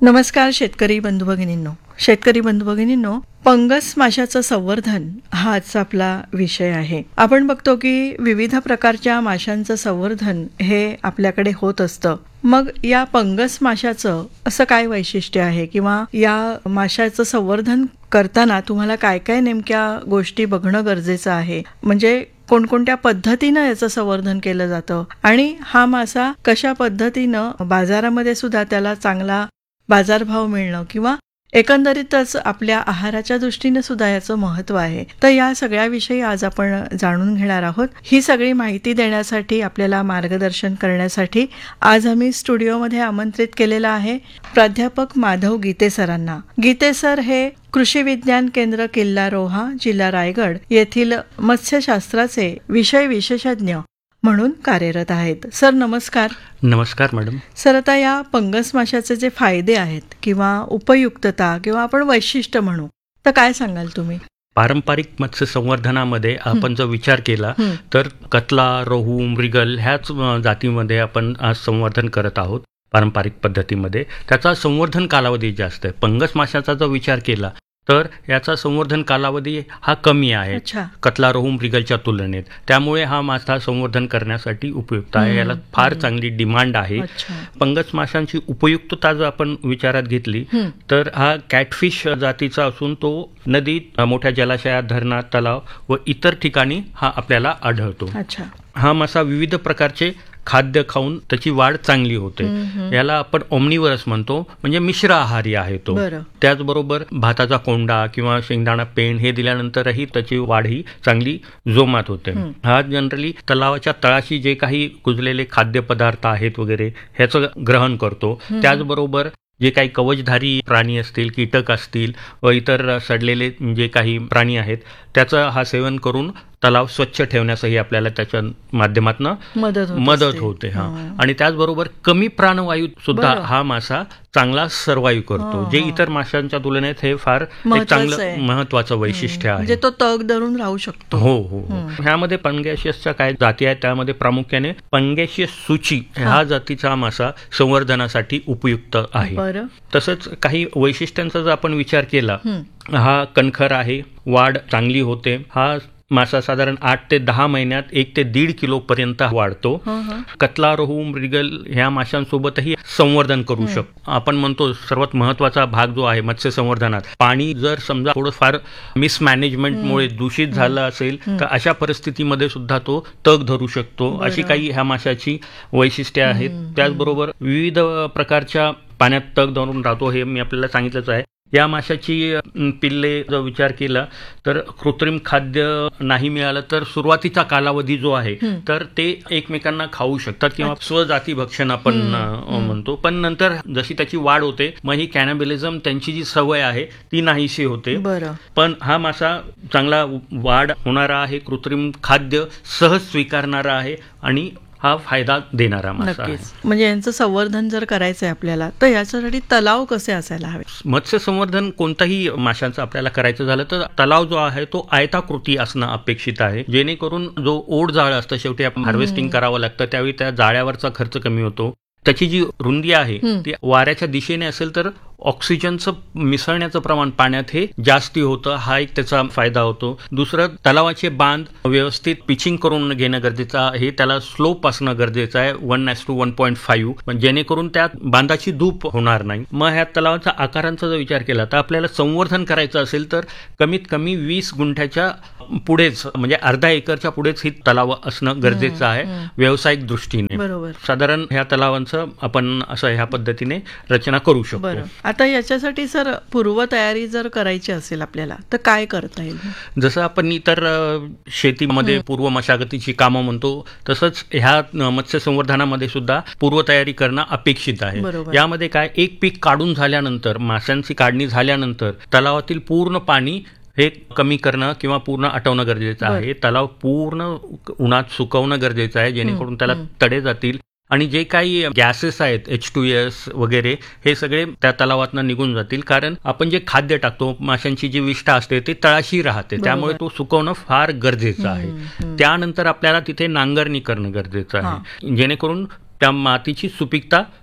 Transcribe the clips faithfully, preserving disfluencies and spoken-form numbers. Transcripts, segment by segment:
नमस्कार शेतकरी बंधू भगिनींनो. शेतकरी बंधू भगिनींनो, पंगस माशाचं संवर्धन हा आजचा आपला विषय आहे. आपण बघतो की विविध प्रकारच्या माशांचं संवर्धन हे आपल्याकडे होत असतं. मग या पंगस माशाचं असं काय वैशिष्ट्य आहे किंवा या माशाचं संवर्धन करताना तुम्हाला काय काय नेमक्या गोष्टी बघणं गरजेचं आहे, म्हणजे कोणकोणत्या पद्धतीनं याचं संवर्धन केलं जातं आणि हा मासा कशा पद्धतीनं बाजारामध्ये सुद्धा त्याला चांगला बाजारभाव मिळणं किंवा एकंदरीतच आपल्या आहाराच्या दृष्टीने सुद्धा याचं महत्त्व आहे. तर या सगळ्याविषयी आज आपण जाणून घेणार आहोत. ही सगळी माहिती देण्यासाठी, आपल्याला मार्गदर्शन करण्यासाठी आज आम्ही स्टुडिओमध्ये आमंत्रित केलेला आहे प्राध्यापक माधव गीते सरांना. गीते सर हे कृषी विज्ञान केंद्र किल्ला रोहा, जिल्हा रायगड येथील मत्स्यशास्त्राचे विषय विशेषज्ञ म्हणून कार्यरत आहेत. सर नमस्कार. नमस्कार मॅडम. सर, आता या पंगस माशाचे जे फायदे आहेत किंवा उपयुक्तता किंवा आपण वैशिष्ट्य म्हणू, तर काय सांगाल तुम्ही? पारंपरिक मत्स्य संवर्धनामध्ये आपण जर विचार केला तर कतला, रोहू, मृगल ह्याच जातीमध्ये आपण आज संवर्धन करत आहोत. पारंपरिक पद्धतीमध्ये त्याचा संवर्धन कालावधी जास्त आहे. पंगस माशाचा जर विचार केला तर याचा संवर्धन कालावधी हा कमी आहे कतला, रोहू, मृगलच्या तुलनेत. त्यामुळे हा मासा संवर्धन करण्यासाठी उपयुक्त आहे. याला फार चांगली डिमांड आहे. पंगस माशांची उपयुक्तता जर आपण विचारात घेतली तर हा कॅटफिश जातीचा असून तो नदीत, मोठ्या जलाशयात, धरणात, तलाव व इतर ठिकाणी हा आपल्याला आढळतो. हा मासा विविध प्रकारचे खाद्य खाऊन त्याची वाढ चांगली होते. याला आपण ओमनिवरस म्हणतो, म्हणजे मिश्र आहारी आहे तो. त्याचबरोबर भाताचा कोंडा किंवा शेंगदाणा पेंड हे दिल्यानंतरही त्याची वाढ ही चांगली जोमात होते. हा जनरली तलावाच्या तळाशी जे काही कुजलेले खाद्यपदार्थ आहेत वगैरे ह्याचं ग्रहण करतो. त्याचबरोबर जे काही कवचधारी प्राणी असतील, कीटक असतील व इतर सडलेले जे काही प्राणी आहेत त्याचं हा सेवन करून तलाव स्वच्छ ठेवण्यासही आपल्याला त्याच्या माध्यमातून मदत मदत होते. हा आणि त्याचबरोबर कमी प्राणवायू सुद्धा हा मासा चांगला सर्वाईव्ह करतो, जे इतर माशांच्या तुलनेत हे फार एक चांगलं महत्वाचं वैशिष्ट्य आहे. म्हणजे तो तग धरून राहू शकतो. हो हो ह्यामध्ये पंगेशियसच्या काय जाती आहेत त्यामध्ये प्रामुख्याने पंगेशियस सुची ह्या जातीचा मासा संवर्धनासाठी उपयुक्त आहे. तसंच काही वैशिष्ट्यांचा जर आपण विचार केला, हा कणखर आहे, वाढ चांगली होते. हा मासा साधारण आठ ते दहा महिन्यात एक ते दीड किलो पर्यंत वाढतो. कतला, रोहू, मृगल ह्या माशांसोबतही संवर्धन करू शकतो. आपण म्हणतो सर्वात महत्वाचा भाग जो आहे मत्स्य संवर्धनात, पाणी जर समजा थोडंफार मिसमॅनेजमेंटमुळे दूषित झालं असेल तर अशा परिस्थितीमध्ये सुद्धा तो तग धरू शकतो. अशी काही ह्या माशाची वैशिष्ट्ये आहेत. त्याचबरोबर विविध प्रकारच्या पाण्यात तग धरून राहतो, हे मी आपल्याला सांगितलंच आहे. या माशाची पिल्ले जर विचार केला तर कृत्रिम खाद्य नाही मिळालं तर सुरुवातीचा कालावधी जो आहे तर ते एकमेकांना खाऊ शकतात किंवा स्वजाती भक्षण आपण म्हणतो. पण नंतर जशी त्याची वाढ होते मग ही कॅनॅबिलिझम, त्यांची जी सवय आहे ती नाहीशी होते. पण हा मासा चांगला वाढ होणारा आहे, कृत्रिम खाद्य सहज स्वीकारणारा आहे आणि हा फायदा देणारा मासा आहे. म्हणजे यांचं संवर्धन जर करायचंय आपल्याला तर याच्यासाठी तलाव कसे असायला हवे? मत्स्य संवर्धन कोणताही माशांचं आपल्याला करायचं झालं तर तलाव जो आहे तो आयताकृती असणं अपेक्षित आहे, जेणेकरून जो ओढ जाळ असतं, शेवटी आपण हार्वेस्टिंग करावं लागतं त्यावेळी त्या जाळ्यावरचा खर्च कमी होतो. त्याची जी रुंदी आहे ती वाऱ्याच्या दिशेने असेल तर ऑक्सिजनचं मिसळण्याचं प्रमाण पाण्यात हे जास्ती होतं. हा एक त्याचा फायदा होतो. दुसरं, तलावाचे बांध व्यवस्थित पिचिंग करून घेणं गरजेचं आहे. त्याला स्लोप असणं गरजेचं आहे, one S to one point five, जेणेकरून त्या बांधाची धूप होणार नाही. मग ह्या तलावाचा आकारांचा जर विचार केला तर आपल्याला संवर्धन करायचं असेल तर कमीत कमी वीस गुंठ्याच्या पुढेच, म्हणजे अर्धा एकरच्या पुढेच ही तलाव असणं गरजेचं आहे व्यावसायिक दृष्टीने. बरोबर. साधारण ह्या तलावांचं आपण असं ह्या पद्धतीने रचना करू शकतो. आता याच्यासाठी सर पूर्वतयारी जर करायची असेल आपल्याला तर काय करता येईल? जसं आपण इतर शेतीमध्ये पूर्व मशागतीची कामं म्हणतो तसंच ह्या मत्स्य संवर्धनामध्ये सुद्धा पूर्वतयारी करणं अपेक्षित आहे. यामध्ये काय, एक पीक काढून झाल्यानंतर, माशांची काढणी झाल्यानंतर तलावातील पूर्ण पाणी हे कमी करणं किंवा पूर्ण आटवणं गरजेचं आहे. तलाव पूर्ण उन्हात सुकवणं गरजेचं आहे, जेणेकरून त्याला तडे जातील आणि जे काही गॅसेस आहेत, एच टू एस वगैरे, हे सगळे त्या तलावातनं निघून जातील. कारण आपण जे खाद्य टाकतो, माशांची जी विष्ठा असते ती तळाशी राहते, त्यामुळे तो सुकवणं फार गरजेचं आहे. त्यानंतर आपल्याला तिथे नांगरणी करणं गरजेचं आहे, जेणेकरून त्या मातीची सुपीकता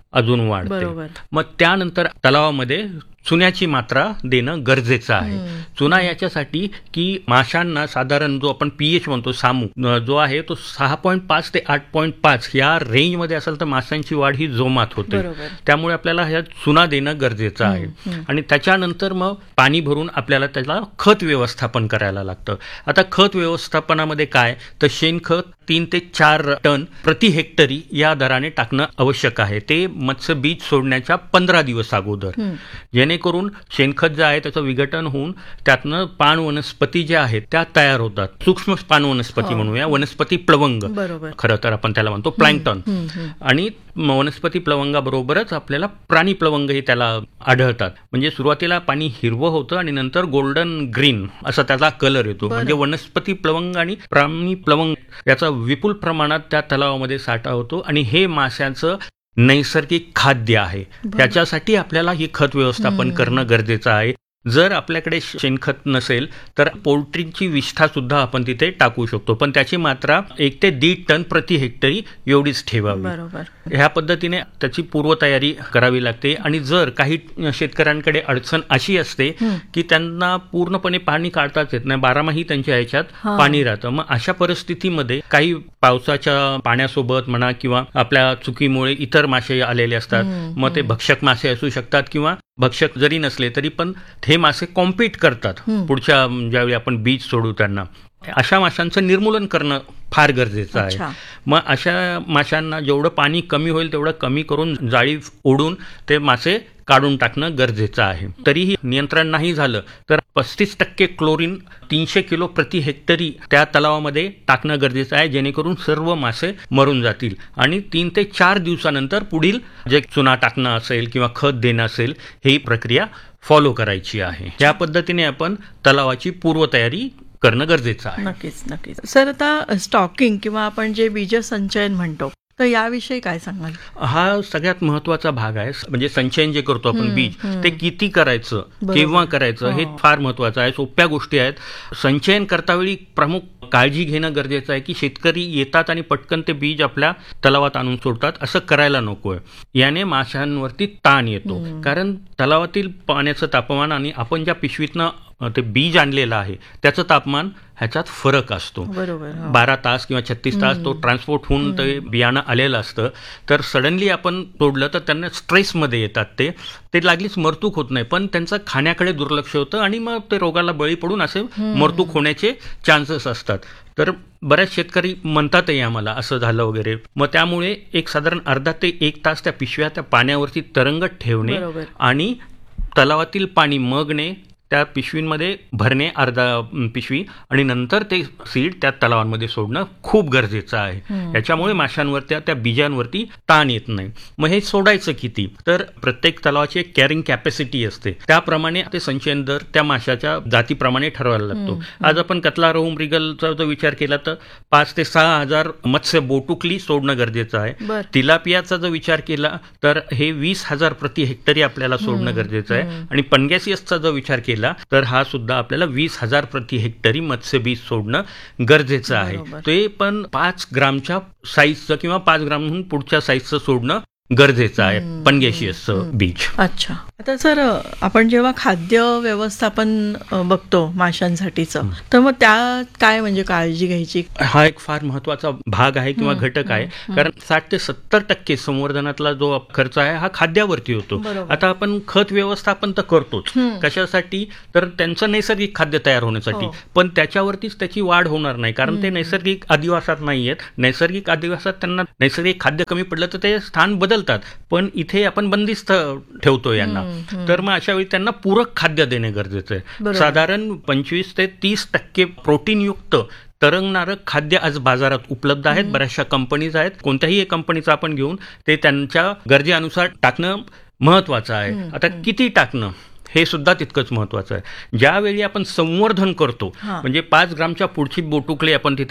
अजून वाढते. बरोबर. मग त्यानंतर तलावामध्ये चुन्याची मात्रा देणं गरजेचं आहे. चुना याच्यासाठी की माशांना साधारण जो आपण पीएच म्हणतो सामू अ, जो आहे तो सहा पॉईंट पाच ते आठ पॉईंट पाच या रेंजमध्ये असेल तर माशांची वाढ ही जोमात होते. बरोबर. त्यामुळे आपल्याला ह्या चुना देणं गरजेचं आहे. आणि त्याच्यानंतर मग पाणी भरून आपल्याला त्याला खत व्यवस्थापन करायला लागतं. आता खत व्यवस्थापनामध्ये काय तर शेणखत तीन ते चार टन प्रति हेक्टरी या दराने टाकणं आवश्यक आहे. ते मत्स्य बीज सोडण्याच्या पंधरा दिवस अगोदर, जेणेकरून शेणखत जे आहे त्याचं विघटन होऊन त्यातनं पाण वनस्पती ज्या आहेत त्या तयार होतात. सूक्ष्म पाण वनस्पती म्हणूया, वनस्पती प्लवंग बरोबर. खरं तर आपण त्याला म्हणतो प्लँक्टन. आणि वनस्पती प्लवंगाबरोबरच आपल्याला प्राणी प्लवंगही त्याला आढळतात. म्हणजे सुरुवातीला पाणी हिरवं होतं आणि नंतर गोल्डन ग्रीन असा त्याचा कलर येतो. म्हणजे वनस्पती प्लवंग आणि प्राणी प्लवंग याचा विपुल प्रमाणात त्या तलावामध्ये साठा होतो आणि हे माशांचं नैसर्गिक खाद्य आहे. त्याच्यासाठी आपल्याला ही खत व्यवस्थापन करणं गरजेचं आहे. जर आपल्याकडे शेणखत नसेल तर पोल्ट्रीची विष्ठा सुद्धा आपण तिथे टाकू शकतो, पण त्याची मात्रा एक ते दीड टन प्रति हेक्टरी एवढीच ठेवावी. बरोबर. ह्या पद्धतीने त्याची पूर्वतयारी करावी लागते. आणि जर काही शेतकऱ्यांकडे अडचण अशी असते की त्यांना पूर्णपणे पाणी काढताच येत नाही, बारामाही त्यांच्या ह्याच्यात पाणी राहतं, मग अशा परिस्थितीमध्ये काही पावसाच्या पाण्यासोबत म्हणा किंवा आपल्या चुकीमुळे इतर मासे आलेले असतात, मग ते भक्षक मासे असू शकतात किंवा भक्षक जरी नसले तरी पण हे मासे कॉम्पीट करतात पुढच्या ज्यावेळी आपण बीज सोडू त्यांना. अशा माशांचं निर्मूलन करणं फार गरजेचं आहे. मग अशा माशांना जेवढं पाणी कमी होईल तेवढं कमी करून जाळी ओढून ते मासे काढून टाकणं गरजेचं आहे. तरीही नियंत्रण नाही झालं तर पस्तीस टक्के क्लोरीन तीनशे किलो प्रति हेक्टरी त्या तलावामध्ये टाकणं गरजेचं आहे, जेणेकरून सर्व मासे मरून जातील. आणि तीन ते चार दिवसानंतर पुढील जे चुना टाकणं असेल किंवा खत देणं असेल ही प्रक्रिया फॉलो करायची आहे. या पद्धतीने आपण तलावाची पूर्वतयारी करणं गरजेचं आहे. नक्कीच नक्कीच. सर, आता स्टॉकिंग किंवा आपण जे बीज संचयन म्हणतो तर याविषयी काय सांगाल? हा सगळ्यात महत्वाचा भाग आहे. म्हणजे संचयन जे करतो आपण बीज ते किती करायचं, केव्हा करायचं हे फार महत्वाचं आहे. सोप्या गोष्टी आहेत. संचयन करतावेळी प्रमुख काळजी घेणं गरजेचं आहे की शेतकरी येतात आणि पटकन ते बीज आपल्या तलावात आणून सोडतात, असं करायला नकोय. याने माशांवरती ताण येतो. कारण तलावातील पाण्याचं तापमान आणि आपण ज्या पिशवीतनं ते बीज आणलेलं आहे त्याचं तापमान ह्याच्यात फरक असतो. बरोबर. बारा तास किंवा छत्तीस तास तो ट्रान्सपोर्ट होऊन ते बियाणं आलेलं असतं. तर सडनली आपण तोडलं तर त्यांना स्ट्रेसमध्ये येतात, ते ते लागलीच मरतूक होत नाही, पण त्यांचं खाण्याकडे दुर्लक्ष होतं आणि मग ते रोगाला बळी पडून असे मरतूक होण्याचे चान्सेस असतात. तर बऱ्याच शेतकरी म्हणतातही आम्हाला असं झालं वगैरे. मग त्यामुळे एक साधारण अर्धा ते एक तास त्या पिशव्या त्या पाण्यावरती तरंगत ठेवणे आणि तलावातील पाणी मगणे, त्या पिशवींमध्ये भरणे अर्धा पिशवी आणि नंतर ते सीड त्या तलावांमध्ये सोडणं खूप गरजेचं आहे. याच्यामुळे माशांवरती त्या बीजांवरती ताण येत नाही. मग हे सोडायचं किती तर प्रत्येक तलावाची एक कॅरिंग कॅपॅसिटी असते, त्याप्रमाणे ते संचयन दर त्या माशाच्या जातीप्रमाणे ठरवायला लागतो. आज आपण कतला, रोहू, मृगलचा जो विचार केला तर पाच ते सहा हजार मत्स्य बोटुकली सोडणं गरजेचं आहे. तिलापियाचा जो विचार केला तर हे वीस हजार प्रति हेक्टरी आपल्याला सोडणं गरजेचं आहे. आणि पनगॅसियसचा जो विचार केला तर हा सुद्धा आपल्याला वीस हजार प्रति हेक्टरी मत्स्यबीज सोडणं गरजेचं आहे. ते पण पाच ग्रामच्या साईजचं किंवा पाच ग्रामहून पुढच्या साईजचं सोडणं गरजेचं आहे पनगॅसियसचं बीज. अच्छा. आता सर, आपण जेव्हा खाद्य व्यवस्थापन बघतो माशांसाठीचं, तर मग त्या काय म्हणजे काळजी घ्यायची? हा एक फार महत्वाचा भाग आहे किंवा घटक आहे. कारण साठ ते सत्तर टक्के संवर्धनातला जो खर्च आहे हा खाद्यावरती होतो. आता आपण खत व्यवस्थापन तर करतोच, कशासाठी तर त्यांचं नैसर्गिक खाद्य तयार होण्यासाठी, पण त्याच्यावरतीच त्याची वाढ होणार नाही कारण ते नैसर्गिक अधिवासात नाही आहेत. नैसर्गिक अधिवासात त्यांना नैसर्गिक खाद्य कमी पडलं तर ते स्थान बदलतात, पण इथे आपण बंदिस्त ठेवतो यांना. तर मग अशा वेळी त्यांना पूरक खाद्य देणे गरजेचं आहे. साधारण पंचवीस ते तीस टक्के प्रोटीनयुक्त तरंगणारं खाद्य आज बाजारात उपलब्ध आहेत. बऱ्याचशा कंपनीज आहेत, कोणत्याही एक कंपनीचं आपण घेऊन ते त्यांच्या गरजेनुसार टाकणं महत्वाचं आहे. आता किती टाकणं हे सुद्धा तितकंच महत्वाचं आहे. ज्यावेळी आपण संवर्धन करतो म्हणजे पाच ग्रामच्या पुढची बोटुकली आपण तिथे